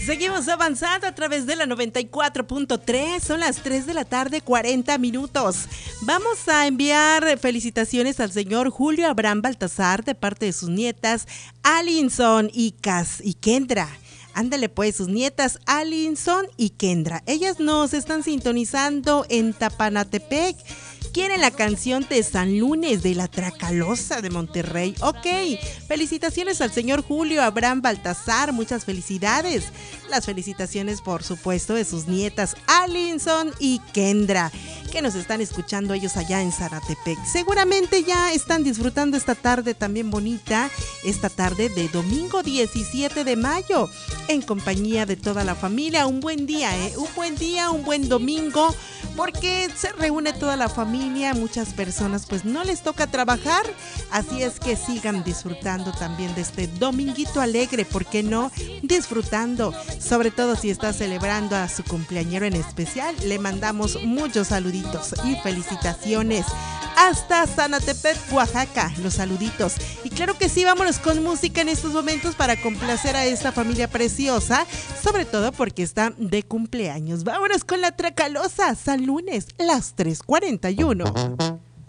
Seguimos avanzando a través de la 94.3, son las 3 de la tarde, 40 minutos. Vamos a enviar felicitaciones al señor Julio Abraham Baltasar de parte de sus nietas Alinson y Kendra. Ándale pues, sus nietas Alinson y Kendra. Ellas nos están sintonizando en Tapanatepec. Quieren la canción de San Lunes de la Tracalosa de Monterrey. Ok, felicitaciones al señor Julio Abraham Baltasar, muchas felicidades. Las felicitaciones, por supuesto, de sus nietas Alinson y Kendra, que nos están escuchando ellos allá en Zanatepec. Seguramente ya están disfrutando esta tarde también bonita, esta tarde de domingo 17 de mayo, en compañía de toda la familia. Un buen día, un buen domingo, porque se reúne toda la familia. Muchas personas pues no les toca trabajar, así es que sigan disfrutando también de este dominguito alegre, ¿por qué no? Disfrutando, sobre todo si está celebrando a su cumpleañero en especial, le mandamos muchos saluditos y felicitaciones hasta Zanatepec, Oaxaca, los saluditos. Y claro que sí, vámonos con música en estos momentos para complacer a esta familia preciosa, sobre todo porque está de cumpleaños. Vámonos con la Tracalosa, San Lunes, las 3:41.